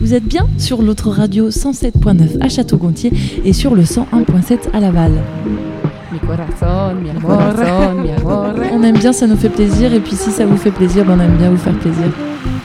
Vous êtes bien sur l'autre radio 107.9 à Château-Gontier et sur le 101.7 à Laval. Mi corazón, mi amor, mi amor. On aime bien, ça nous fait plaisir, et puis si ça vous fait plaisir, on aime bien vous faire plaisir.